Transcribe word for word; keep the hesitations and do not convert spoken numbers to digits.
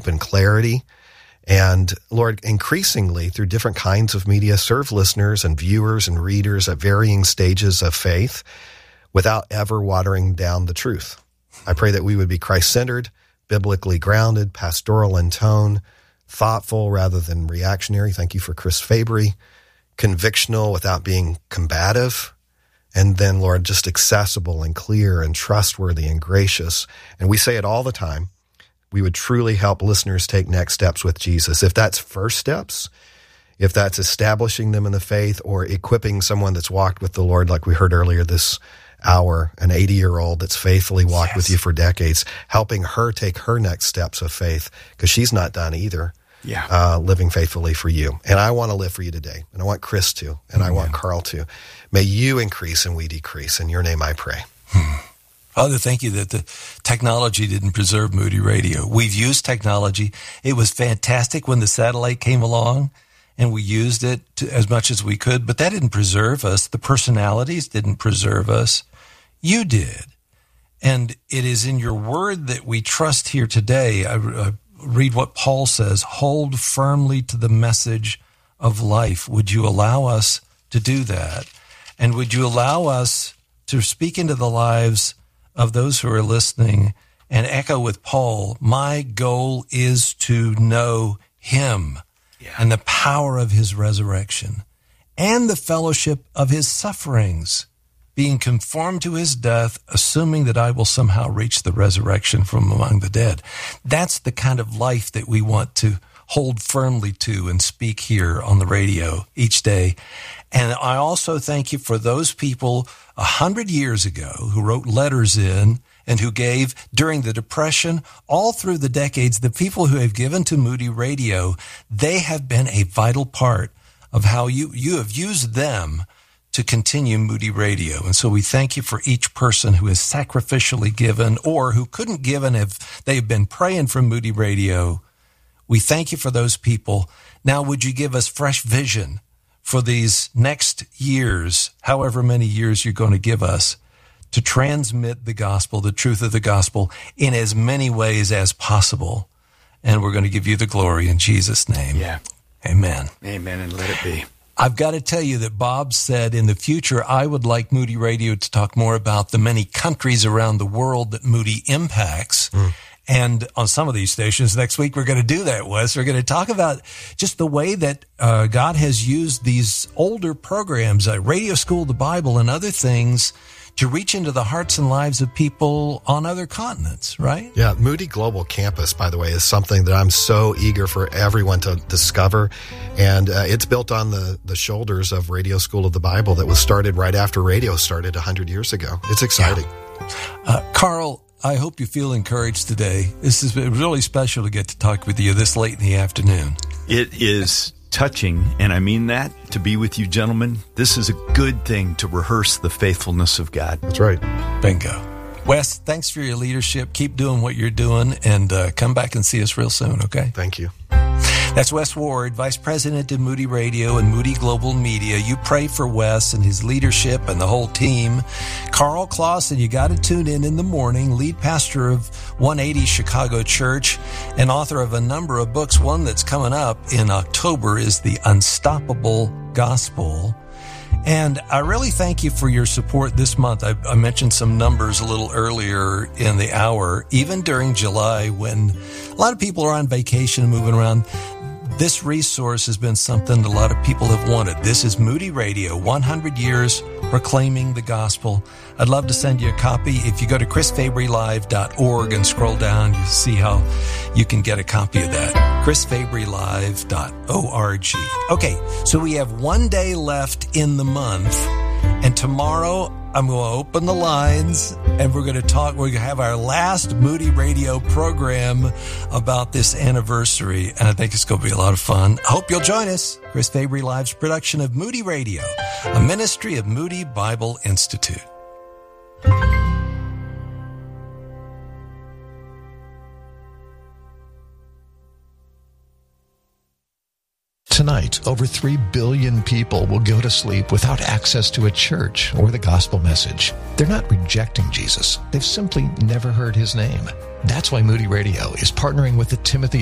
hope and clarity. And Lord, increasingly through different kinds of media, serve listeners and viewers and readers at varying stages of faith without ever watering down the truth. I pray that we would be Christ-centered, biblically grounded, pastoral in tone, thoughtful rather than reactionary. Thank you for Chris Fabry. Convictional without being combative. And then, Lord, just accessible and clear and trustworthy and gracious. And we say it all the time. We would truly help listeners take next steps with Jesus. If that's first steps, if that's establishing them in the faith or equipping someone that's walked with the Lord, like we heard earlier this hour, an eighty-year-old that's faithfully walked yes. with you for decades, helping her take her next steps of faith because she's not done either. Yeah, uh, living faithfully for you. And I want to live for you today. And I want Chris to. And Amen. I want Carl to. May you increase and we decrease. In your name I pray. Hmm. Father, thank you that the technology didn't preserve Moody Radio. We've used technology. It was fantastic when the satellite came along, and we used it to, as much as we could, but that didn't preserve us. The personalities didn't preserve us. You did. And it is in your word that we trust here today. I, I read what Paul says, hold firmly to the message of life. Would you allow us to do that? And would you allow us to speak into the lives of those who are listening and echo with Paul, my goal is to know him yeah. and the power of his resurrection and the fellowship of his sufferings, being conformed to his death, assuming that I will somehow reach the resurrection from among the dead. That's the kind of life that we want to hold firmly to and speak here on the radio each day. And I also thank you for those people a hundred years ago who wrote letters in and who gave during the Depression, all through the decades, the people who have given to Moody Radio, they have been a vital part of how you, you have used them to continue Moody Radio. And so we thank you for each person who has sacrificially given or who couldn't give, and if they've been praying for Moody Radio. We thank you for those people. Now, would you give us fresh vision for these next years, however many years you're going to give us, to transmit the gospel, the truth of the gospel, in as many ways as possible. And we're going to give you the glory in Jesus' name. Yeah. Amen. Amen, and let it be. I've got to tell you that Bob said in the future, I would like Moody Radio to talk more about the many countries around the world that Moody impacts. Mm. And on some of these stations next week, we're going to do that, Wes. We're going to talk about just the way that uh, God has used these older programs, uh, Radio School of the Bible and other things, to reach into the hearts and lives of people on other continents, right? Yeah, Moody Global Campus, by the way, is something that I'm so eager for everyone to discover. And uh, it's built on the, the shoulders of Radio School of the Bible that was started right after radio started one hundred years ago. It's exciting. Yeah. Uh, Carl, I hope you feel encouraged today. This has been really special to get to talk with you this late in the afternoon. It is touching, and I mean that, to be with you gentlemen. This is a good thing to rehearse the faithfulness of God. That's right. Bingo. Wes, thanks for your leadership. Keep doing what you're doing, and uh, come back and see us real soon, okay? Thank you. That's Wes Ward, Vice President of Moody Radio and Moody Global Media. You pray for Wes and his leadership and the whole team. Carl Clausen, you got to tune in in the morning, lead pastor of one eighty Chicago Church and author of a number of books. One that's coming up in October is The Unstoppable Gospel. And I really thank you for your support this month. I, I mentioned some numbers a little earlier in the hour. Even during July, when a lot of people are on vacation and moving around, this resource has been something a lot of people have wanted. This is Moody Radio, one hundred years proclaiming the gospel. I'd love to send you a copy. If you go to chris fabry live dot org and scroll down, you'll see how you can get a copy of that. chris fabry live dot org. Okay, so we have one day left in the month, and tomorrow I'm going to open the lines, and we're going to talk. We're going to have our last Moody Radio program about this anniversary, and I think it's going to be a lot of fun. I hope you'll join us. Chris Fabry Live's production of Moody Radio, a ministry of Moody Bible Institute. Tonight, over three billion people will go to sleep without access to a church or the gospel message. They're not rejecting Jesus. They've simply never heard his name. That's why Moody Radio is partnering with the Timothy